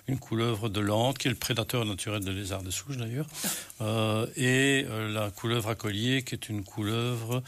une couleuvre de l'Ande, qui est le prédateur naturel des lézards de souche d'ailleurs, et la couleuvre à collier, qui est une couleuvre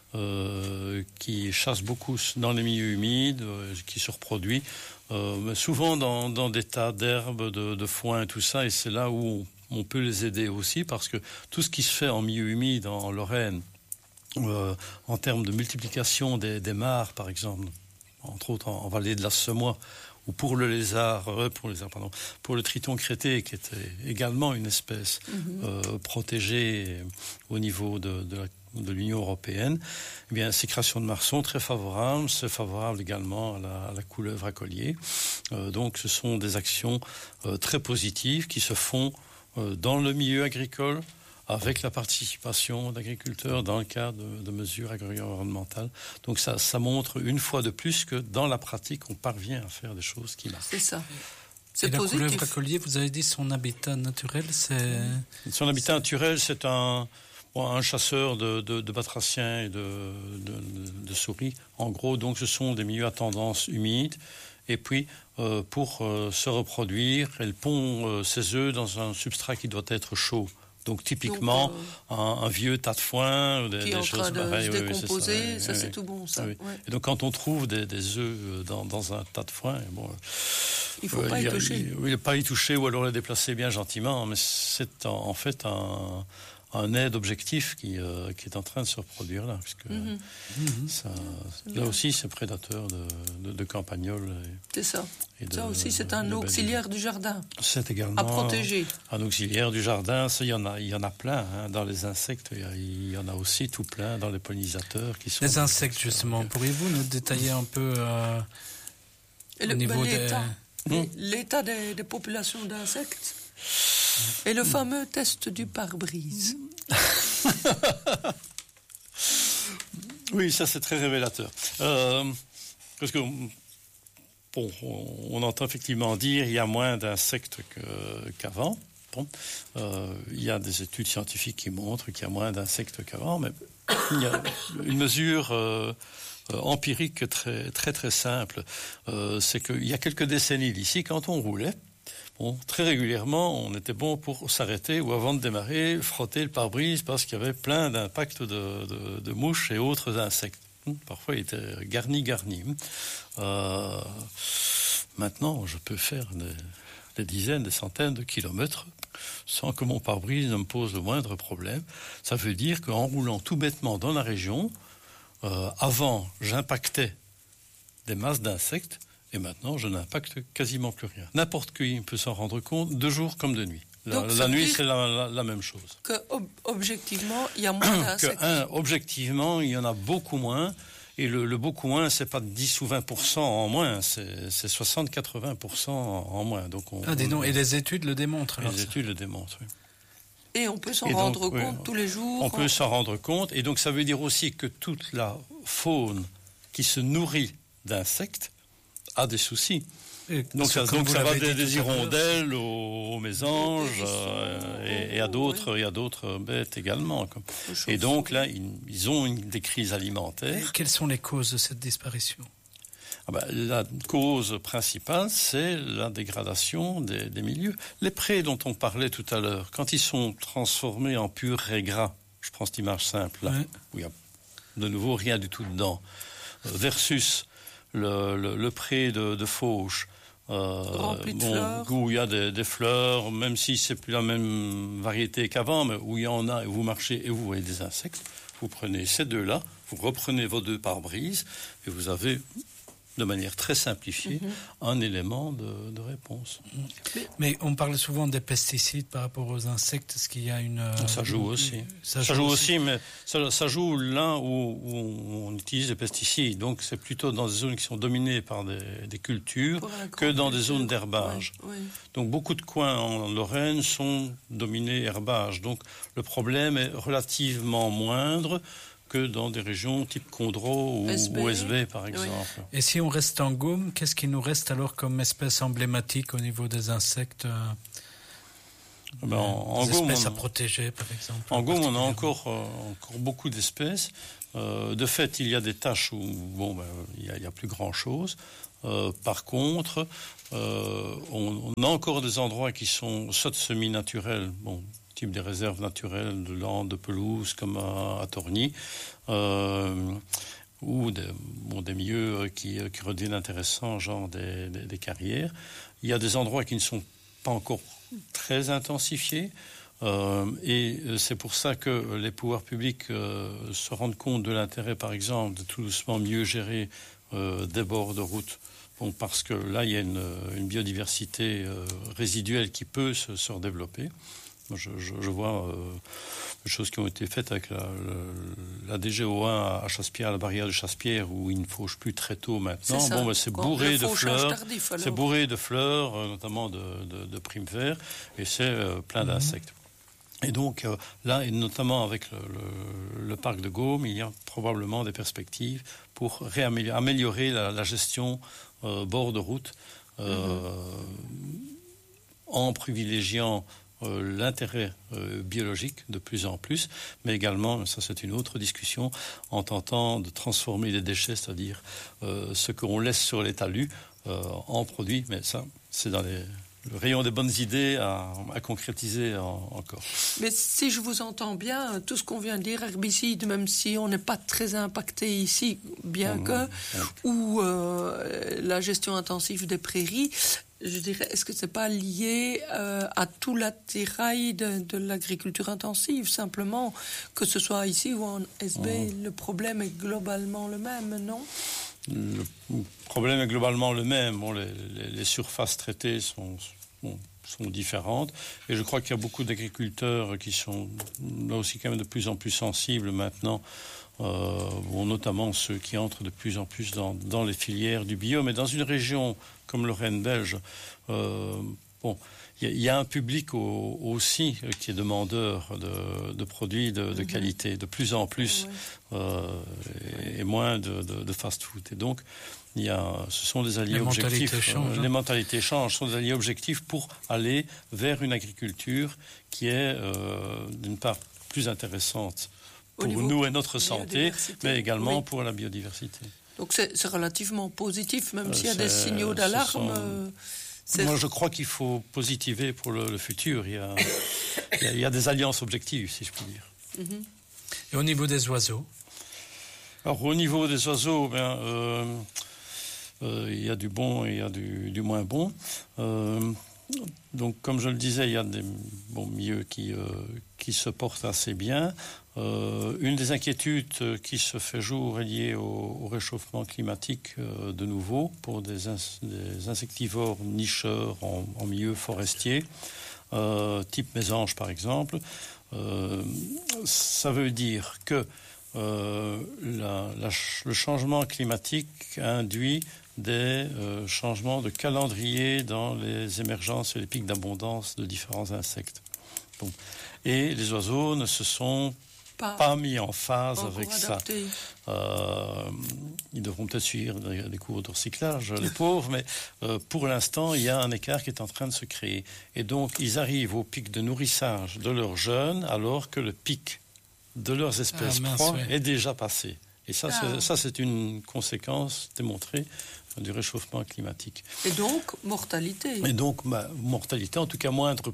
qui chasse beaucoup dans les milieux humides, qui se reproduit, mais souvent dans des tas d'herbes, de foin et tout ça, et c'est là où on peut les aider aussi, parce que tout ce qui se fait en milieu humide, en Lorraine, en termes de multiplication des mares, par exemple, entre autres en vallée de la Semois, ou pour le triton crété, qui était également une espèce protégée au niveau de l'Union européenne, eh bien, ces créations de mares sont très favorables. C'est favorable également à la couleuvre à collier. Donc, ce sont des actions très positives qui se font dans le milieu agricole, avec la participation d'agriculteurs dans le cadre de mesures agro-environnementales. Donc ça montre une fois de plus que dans la pratique, on parvient à faire des choses qui marchent. C'est ça. C'est positif. La couleuvre à collier, vous avez dit son habitat naturel, c'est... Son habitat naturel, c'est un chasseur de batraciens et de souris. En gros, donc ce sont des milieux à tendance humide. Et puis, pour se reproduire, elle pond ses œufs dans un substrat qui doit être chaud. Donc typiquement, un vieux tas de foin, des choses pareilles. Qui est en train de se décomposer, ça c'est tout bon, ça. Oui. Ouais. Et donc quand on trouve des œufs dans un tas de foin, bon, il ne faut pas y toucher. Il ne faut pas y toucher ou alors les déplacer bien gentiment, mais c'est en fait un aide objectif qui est en train de se reproduire là, puisque là aussi c'est prédateur de campagnols. C'est ça. Ça aussi c'est un auxiliaire du jardin. C'est également à protéger. Un auxiliaire du jardin. Ça, il y en a plein dans les insectes. Il y en a aussi tout plein dans les pollinisateurs qui sont. Les insectes justement. Pourriez-vous nous détailler un peu au niveau l'état des populations d'insectes? Et le fameux test du pare-brise. Oui, ça c'est très révélateur. Parce que, bon, on entend effectivement dire qu'il y a moins d'insectes qu'avant. Bon, il y a des études scientifiques qui montrent qu'il y a moins d'insectes qu'avant, mais il y a une mesure empirique très, très, très simple. C'est qu'il y a quelques décennies d'ici, quand on roulait, bon, très régulièrement, on était bon pour s'arrêter ou avant de démarrer, frotter le pare-brise parce qu'il y avait plein d'impacts de mouches et autres insectes. Parfois, il était garni. Maintenant, je peux faire des dizaines, des centaines de kilomètres sans que mon pare-brise ne me pose le moindre problème. Ça veut dire qu'en roulant tout bêtement dans la région, avant, j'impactais des masses d'insectes. Et maintenant, je n'impacte quasiment plus rien. N'importe qui peut s'en rendre compte, de jour comme de nuit. La nuit, c'est la même chose. Objectivement, il y a moins d'insectes. Objectivement, il y en a beaucoup moins. Et le beaucoup moins, c'est pas 10 ou 20% en moins, c'est 60-80% en moins. Donc et les études le démontrent. Les études le démontrent, oui. Et on peut s'en rendre compte tous les jours. On peut s'en rendre compte. Et donc, ça veut dire aussi que toute la faune qui se nourrit d'insectes a des soucis. Donc ça va des hirondelles aux mésanges et à d'autres bêtes également. Et donc là, ils ont des crises alimentaires. Et quelles sont les causes de cette disparition? La cause principale, c'est la dégradation des milieux. Les prés dont on parlait tout à l'heure, quand ils sont transformés en pur raies-gras, je prends cette image simple là, où il y a de nouveau rien du tout dedans, versus le pré de fauche, où il y a des fleurs, même si c'est plus la même variété qu'avant, mais où il y en a, et vous marchez et vous voyez des insectes, vous prenez ces deux-là, vous reprenez vos deux pare-brises, et vous avez, de manière très simplifiée, un élément de réponse. Mais on parle souvent des pesticides par rapport aux insectes. Est-ce qu'il y a Ça joue aussi. Ça joue aussi, mais ça joue là où on utilise des pesticides. Donc c'est plutôt dans des zones qui sont dominées par des cultures que dans des zones d'herbage. Oui. Donc beaucoup de coins en Lorraine sont dominés herbage. Donc le problème est relativement moindre que dans des régions type Condro ou SB, par exemple. Oui. Et si on reste en Gaume, qu'est-ce qui nous reste alors comme espèce emblématique au niveau des insectes en Gaume, espèces à protéger, par exemple? En Gaume, on a encore beaucoup d'espèces. De fait, il y a des tâches où il y a plus grand-chose. Par contre, on a encore des endroits qui sont soit semi-naturels, type des réserves naturelles de landes, de pelouse, comme à Torgny, ou des milieux qui redeviennent intéressants, genre des carrières. Il y a des endroits qui ne sont pas encore très intensifiés, et c'est pour ça que les pouvoirs publics se rendent compte de l'intérêt, par exemple, de tout doucement mieux gérer des bords de route. Parce que là, il y a une biodiversité résiduelle qui peut se redévelopper. Je vois des choses qui ont été faites avec la DGO1 à Chaspierre, à la barrière de Chaspierre, où il ne fauche plus très tôt maintenant. C'est bourré de fleurs. C'est bourré de fleurs, notamment de primes verts, et c'est plein d'insectes. Et donc là, et notamment avec le parc de Gaume, il y a probablement des perspectives pour améliorer la gestion bord de route, en privilégiant l'intérêt biologique de plus en plus, mais également, ça c'est une autre discussion, en tentant de transformer les déchets, c'est-à-dire ce qu'on laisse sur les talus en produits, mais ça c'est dans le rayon des bonnes idées à concrétiser encore. Mais si je vous entends bien, tout ce qu'on vient de dire, herbicides, même si on n'est pas très impacté ici, bien que, ou la gestion intensive des prairies, je dirais, est-ce que c'est pas lié à tout l'attirail de l'agriculture intensive, simplement, que ce soit ici ou en SB, le problème est globalement le même, non ? Le problème est globalement le même. Les surfaces traitées sont différentes. Et je crois qu'il y a beaucoup d'agriculteurs qui sont là aussi quand même de plus en plus sensibles maintenant, notamment ceux qui entrent de plus en plus dans les filières du bio. Mais dans une région comme le Rhin belge, il y a un public aussi qui est demandeur de produits de qualité, de plus en plus, et moins de fast-food. Et donc, ce sont des alliés objectifs. Les mentalités changent. Ce sont des alliés objectifs pour aller vers une agriculture qui est, d'une part, plus intéressante pour nous et notre santé, mais également pour la biodiversité. Donc c'est relativement positif, même s'il y a des signaux d'alarme. Moi, je crois qu'il faut positiver pour le futur. Il y a des alliances objectives, si je puis dire. Et au niveau des oiseaux ? Alors, au niveau des oiseaux, il y a du bon et il y a du moins bon. Donc, comme je le disais, il y a des milieux qui se portent assez bien. Une des inquiétudes qui se fait jour est liée au réchauffement climatique de nouveau pour des insectivores nicheurs en milieu forestier, type mésange par exemple. Ça veut dire que le changement climatique induit des changements de calendrier dans les émergences et les pics d'abondance de différents insectes. Et les oiseaux ne se sont pas mis en phase avec adapté. Ça. Ils devront peut-être suivre des cours de recyclage, les pauvres, mais pour l'instant, il y a un écart qui est en train de se créer. Et donc, ils arrivent au pic de nourrissage de leurs jeunes, alors que le pic de leurs espèces proies est déjà passé. Et ça, c'est une conséquence démontrée du réchauffement climatique. Et donc, mortalité. Et donc, mortalité, en tout cas moindre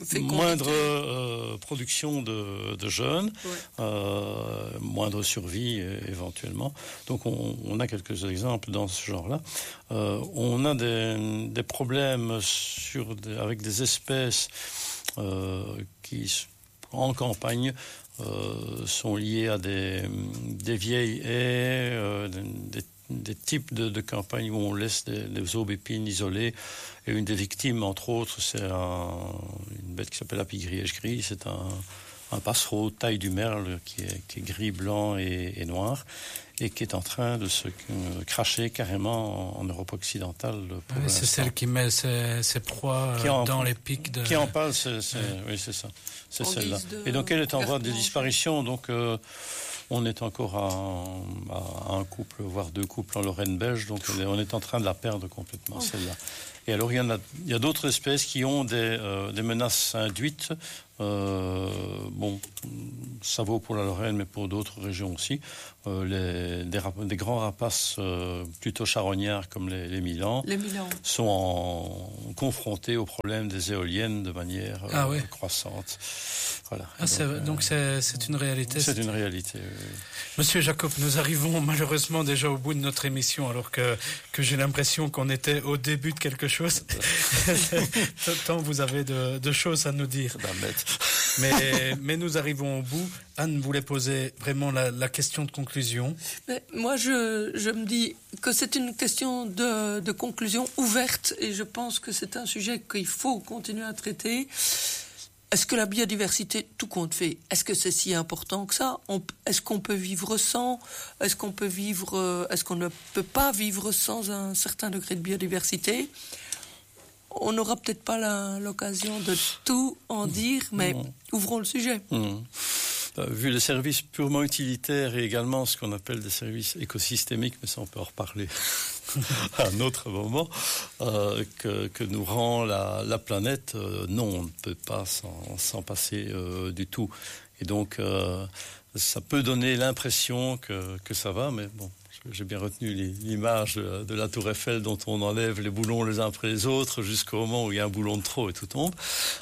production de jeunes, moindre survie éventuellement. Donc on a quelques exemples dans ce genre-là. On a des problèmes avec des espèces qui, en campagne, sont liées à des vieilles haies, des types de campagnes où on laisse des aubépines isolées. Et une des victimes, entre autres, c'est une bête qui s'appelle la pie-grièche gris. C'est un passereau taille du merle qui est gris, blanc et noir, et qui est en train de se cracher carrément en Europe occidentale. C'est celle qui met ses proies dans les pics de... Qui en parle, oui, c'est ça. C'est celle-là. Et donc elle est en voie de disparition, donc... on est encore à un couple, voire deux couples en Lorraine belge, donc on est en train de la perdre complètement, celle-là. Et alors, il y a d'autres espèces qui ont des menaces induites Bon, ça vaut pour la Lorraine, mais pour d'autres régions aussi. Des grands rapaces plutôt charognards comme les Milans sont confrontés au problème des éoliennes de manière croissante. Voilà. Donc c'est une réalité. C'est une réalité. Monsieur Jacob, nous arrivons malheureusement déjà au bout de notre émission, alors que j'ai l'impression qu'on était au début de quelque chose. Tant vous avez de choses à nous dire. Mais nous arrivons au bout. Anne voulait poser vraiment la question de conclusion. Mais moi, je me dis que c'est une question de conclusion ouverte, et je pense que c'est un sujet qu'il faut continuer à traiter. Est-ce que la biodiversité, tout compte fait, est-ce que c'est si important que ça? Est-ce qu'on peut vivre sans? Est-ce qu'on ne peut pas vivre sans un certain degré de biodiversité? On n'aura peut-être pas l'occasion de tout en dire, mais ouvrons le sujet. Vu les services purement utilitaires et également ce qu'on appelle des services écosystémiques, mais ça on peut en reparler à un autre moment, que nous rend la planète, non, on ne peut pas s'en passer du tout. Et donc, ça peut donner l'impression que ça va, mais bon, j'ai bien retenu l'image de la Tour Eiffel dont on enlève les boulons les uns après les autres jusqu'au moment où il y a un boulon de trop et tout tombe.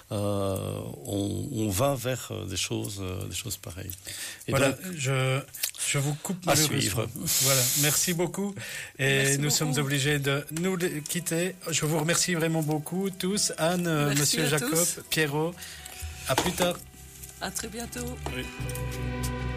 On va vers des choses pareilles. Et voilà, donc, je vous coupe à suivre. Voilà, merci beaucoup. Et nous sommes obligés de nous quitter. Je vous remercie vraiment beaucoup tous. Anne, Monsieur Jacob, Pierrot. À plus tard. À très bientôt. Oui.